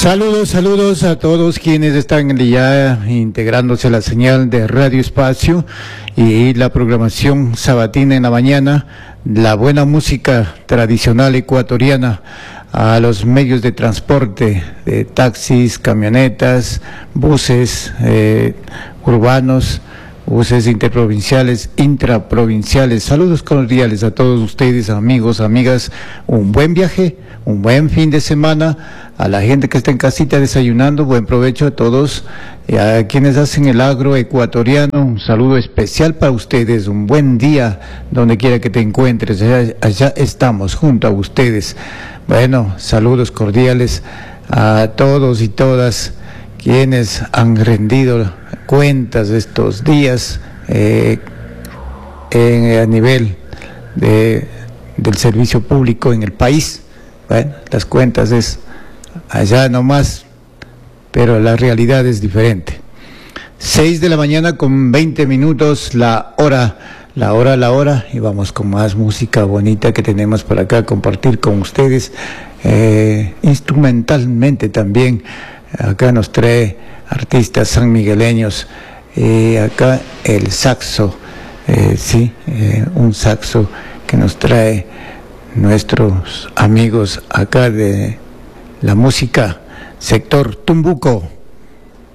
Saludos a todos quienes están ya integrándose a la señal de Radio Espacio y la programación sabatina en la mañana, la buena música tradicional ecuatoriana, a los medios de transporte, de taxis, camionetas, buses urbanos, buses interprovinciales, intraprovinciales. Saludos cordiales a todos ustedes, amigos, amigas. Un buen viaje, un buen fin de semana. A la gente que está en casita desayunando, buen provecho a todos. Y a quienes hacen el agro ecuatoriano, un saludo especial para ustedes. Un buen día donde quiera que te encuentres. Allá estamos junto a ustedes. Bueno, saludos cordiales a todos y todas quienes han rendido cuentas estos días a nivel del servicio público en el país. Bueno, las cuentas es allá nomás, pero la realidad es diferente. 6 de la mañana con 20 minutos, la hora, y vamos con más música bonita que tenemos por acá, compartir con ustedes, instrumentalmente también. Acá nos trae artistas sanmigueleños, acá el saxo, un saxo que nos trae nuestros amigos acá de la música, sector Tumbuco.